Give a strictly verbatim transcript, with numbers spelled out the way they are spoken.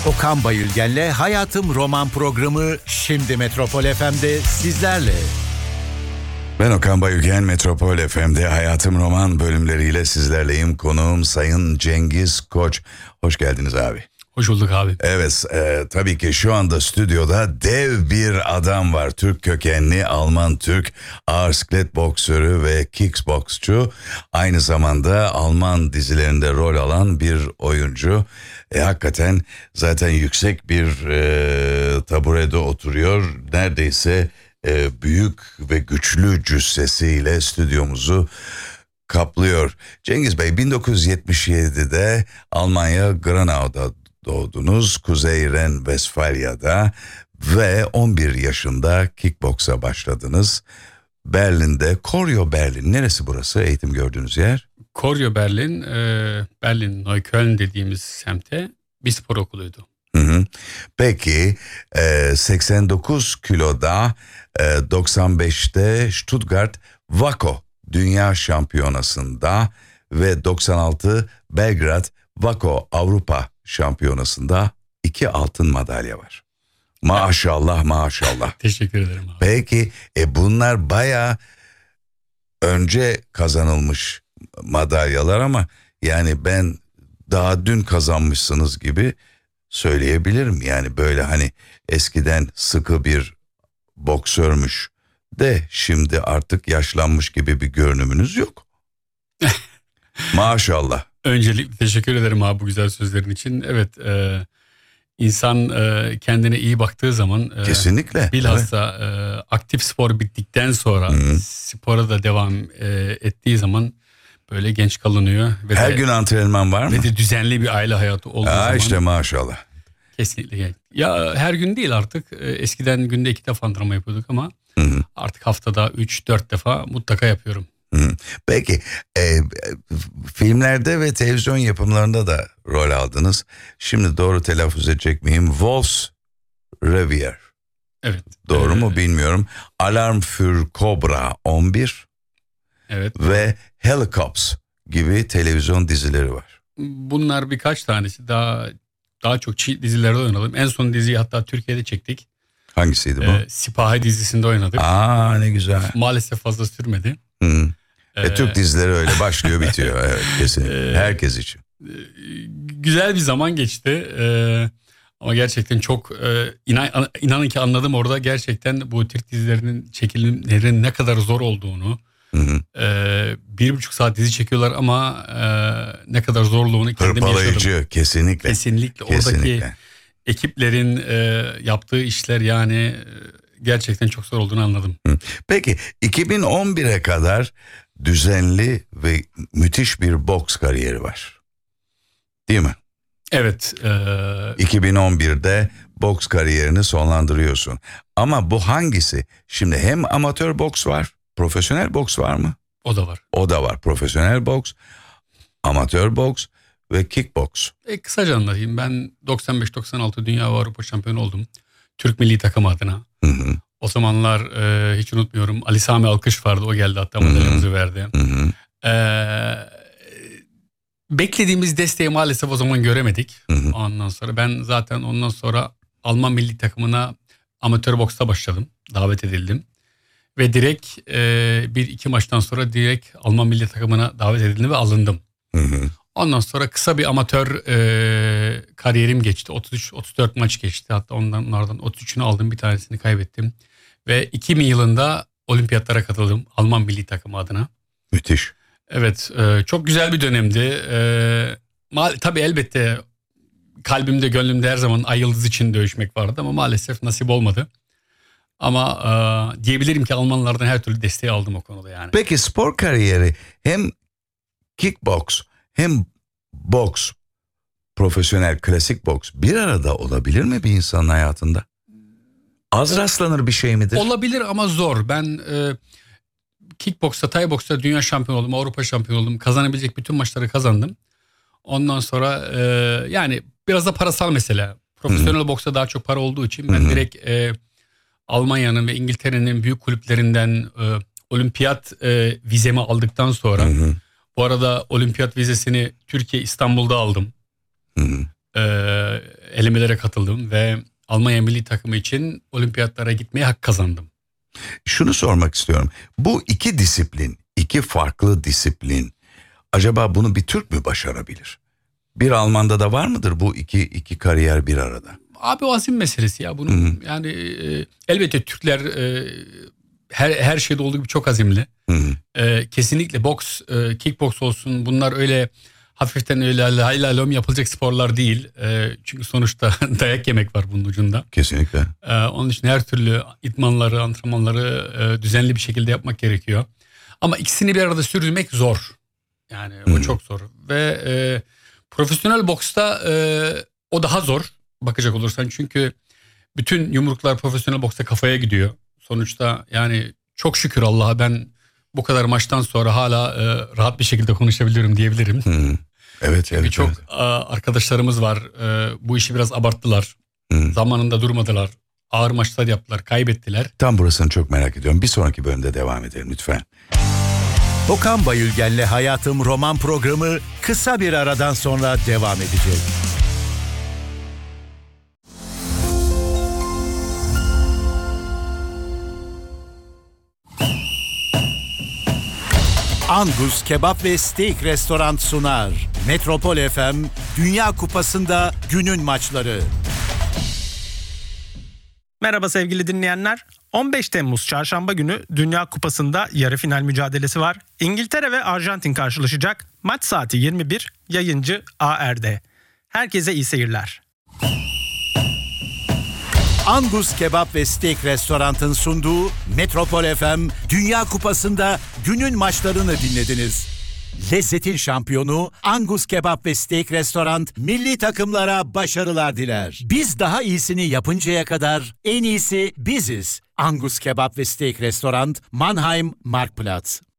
Okan Bayülgen'le Hayatım Roman programı şimdi Metropol F M'de sizlerle. Ben Okan Bayülgen, Metropol F M'de Hayatım Roman bölümleriyle sizlerleyim. Konuğum Sayın Cengiz Koç. Hoş geldiniz abi. Hoş bulduk abi. Evet, e, tabii ki şu anda stüdyoda dev bir adam var. Türk kökenli, Alman-Türk ağır siklet boksörü ve kickboksçu. Aynı zamanda Alman dizilerinde rol alan bir oyuncu. E, hakikaten zaten yüksek bir e, taburede oturuyor. Neredeyse e, büyük ve güçlü cüssesiyle stüdyomuzu kaplıyor. Cengiz Bey, bin dokuz yüz yetmiş yedide Almanya Granau'da doğdunuz, Kuzey Ren-Vesfalya'da ve on bir yaşında kickboksa başladınız. Berlin'de, Koryo Berlin, neresi burası eğitim gördüğünüz yer? Koryo Berlin, e, Berlin Neukölln dediğimiz semte bir spor okuluydu. Hı hı. Peki e, seksen dokuz kiloda e, doksan beşte Stuttgart Waco Dünya Şampiyonası'nda ve doksan altı Belgrad Waco Avrupa Şampiyonası'nda iki altın madalya var. Maşallah maşallah. Teşekkür ederim abi. Peki e, bunlar bayağı önce kazanılmış madalyalar ama yani ben daha dün kazanmışsınız gibi söyleyebilirim. Yani böyle hani eskiden sıkı bir boksörmüş de şimdi artık yaşlanmış gibi bir görünümünüz yok. Maşallah. Öncelikle teşekkür ederim abi bu güzel sözlerin için. Evet, e, insan e, kendine iyi baktığı zaman e, kesinlikle bilhassa e, aktif spor bittikten sonra Hı-hı. spora da devam e, ettiği zaman böyle genç kalınıyor. Ve her de, gün antrenman var mı? Ve de düzenli bir aile hayatı olduğu Aa, zaman. işte maşallah. Kesinlikle. Ya her gün değil artık. Eskiden günde iki defa antrenman yapıyorduk ama Hı-hı. artık haftada üç dört defa mutlaka yapıyorum. Hı-hı. Peki e, filmlerde ve televizyon yapımlarında da rol aldınız. Şimdi doğru telaffuz edecek miyim? Wolf's Revier. Evet. Doğru ee, mu bilmiyorum. Alarm für Cobra on bir. Evet. Ve Helicopters gibi televizyon dizileri var. Bunlar birkaç tanesi. Daha daha çok dizilerde oynadım. En son diziyi hatta Türkiye'de çektik. Hangisiydi bu? Ee, Sipahi dizisinde oynadık. Aa, ne güzel. Maalesef fazla sürmedi. Hı. Ee, e, Türk dizileri öyle başlıyor bitiyor. Evet, kesinlikle. Herkes için. Güzel bir zaman geçti. Ee, ama gerçekten çok e, inan, inanın ki anladım orada gerçekten bu Türk dizilerinin çekimlerinin ne kadar zor olduğunu. Hı hı. Ee, bir buçuk saat dizi çekiyorlar ama e, ne kadar zorluğunu kendim hırpalayıcı, yaşadım. Kesinlikle. Kesinlikle. Kesinlikle. Oradaki ekiplerin e, yaptığı işler yani e, gerçekten çok zor olduğunu anladım. Hı. Peki iki bin on bire kadar düzenli ve müthiş bir boks kariyeri var. Değil mi? Evet. E... iki bin on birde boks kariyerini sonlandırıyorsun. Ama bu hangisi? Şimdi hem amatör boks var, profesyonel boks var mı? O da var. O da var. Profesyonel boks, amatör boks ve kickboks. E, kısaca anlatayım. Ben doksan beş doksan altı Dünya ve Avrupa şampiyonu oldum. Türk milli takım adına. Hı hı. O zamanlar e, hiç unutmuyorum. Ali Sami Alkış vardı. O geldi hatta madalyamızı verdi. Hı hı. E, beklediğimiz desteği maalesef o zaman göremedik. Hı hı. Ondan sonra ben zaten ondan sonra Alman milli takımına amatör boksta başladım. Davet edildim. Ve direkt e, bir iki maçtan sonra direkt Alman milli takımına davet edildim ve alındım. Hı hı. Ondan sonra kısa bir amatör e, kariyerim geçti. otuz üç otuz dört maç geçti. Hatta ondan, onlardan otuz üçünü aldım, bir tanesini kaybettim. Ve iki bin yılında olimpiyatlara katıldım Alman milli takımı adına. Müthiş. Evet, e, çok güzel bir dönemdi. E, ma- tabii elbette kalbimde gönlümde her zaman Ay Yıldız için dövüşmek vardı ama maalesef nasip olmadı. Ama e, diyebilirim ki Almanlardan her türlü desteği aldım o konuda yani. Peki spor kariyeri hem kickboks hem boks, profesyonel klasik boks bir arada olabilir mi bir insanın hayatında? Az rastlanır bir şey midir? Olabilir ama zor. Ben e, kickboksta, Thai boksta dünya şampiyonu oldum, Avrupa şampiyonu oldum. Kazanabilecek bütün maçları kazandım. Ondan sonra e, yani biraz da parasal mesele. Profesyonel Hı-hı. boksta daha çok para olduğu için ben Hı-hı. direkt e, Almanya'nın ve İngiltere'nin büyük kulüplerinden e, olimpiyat e, vizemi aldıktan sonra Hı-hı. bu arada olimpiyat vizesini Türkiye İstanbul'da aldım. Hı-hı. E, elemelere katıldım ve Almanya milli takımı için olimpiyatlara gitmeye hak kazandım. Şunu sormak istiyorum. Bu iki disiplin, iki farklı disiplin, acaba bunu bir Türk mü başarabilir? Bir Alman'da da var mıdır bu iki iki kariyer bir arada? Abi o azim meselesi ya. Bunun Hı-hı. yani e, elbette Türkler e, her her şeyde olduğu gibi çok azimli. E, kesinlikle boks, e, kickboks olsun, bunlar öyle hafiften öyle haylalom yapılacak sporlar değil. E, çünkü sonuçta dayak yemek var bunun ucunda. Kesinlikle. E, onun için her türlü idmanları, antrenmanları e, düzenli bir şekilde yapmak gerekiyor. Ama ikisini bir arada sürdürmek zor. Yani Hı-hı. o çok zor. Ve e, profesyonel boksta e, o daha zor bakacak olursan. Çünkü bütün yumruklar profesyonel boksta kafaya gidiyor. Sonuçta yani çok şükür Allah'a ben bu kadar maçtan sonra hala e, rahat bir şekilde konuşabiliyorum diyebilirim. Hı. Evet, evet. Birçok evet. arkadaşlarımız var. E, bu işi biraz abarttılar. Hı. Zamanında durmadılar. Ağır maçlar yaptılar, kaybettiler. Tam burasını çok merak ediyorum. Bir sonraki bölümde devam edelim lütfen. Okan Bayülgen'le Hayatım roman programı kısa bir aradan sonra devam edecek. Angus Kebap ve Steak Restoran sunar. Metropol F M Dünya Kupası'nda günün maçları. Merhaba sevgili dinleyenler. on beş Temmuz Çarşamba günü Dünya Kupası'nda yarı final mücadelesi var. İngiltere ve Arjantin karşılaşacak. Maç saati yirmi bir, yayıncı A R D. Herkese iyi seyirler. Angus Kebap ve Steak Restoran'ın sunduğu Metropol F M Dünya Kupası'nda günün maçlarını dinlediniz. Lezzetin şampiyonu Angus Kebap ve Steak Restoran milli takımlara başarılar diler. Biz daha iyisini yapıncaya kadar en iyisi biziz. Angus Kebap ve Steak Restoran, Mannheim, Marktplatz.